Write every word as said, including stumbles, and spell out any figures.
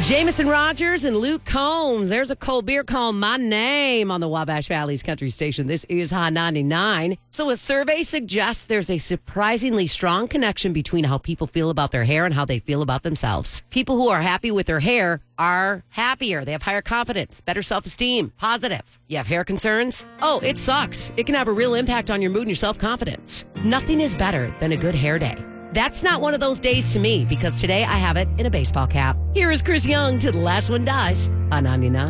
Jameson Rogers and Luke Combs. There's a cold beer called My Name on the Wabash Valley's country station. This is Hot ninety-nine. So a survey suggests there's a surprisingly strong connection between how people feel about their hair and how they feel about themselves. People who are happy with their hair are happier. They have higher confidence, better self-esteem, positive. You have hair concerns? Oh, it sucks. It can have a real impact on your mood and your self-confidence. Nothing is better than a good hair day. That's not one of those days to me because today I have it in a baseball cap. Here is Chris Young to The Last One Dies on ninety-nine.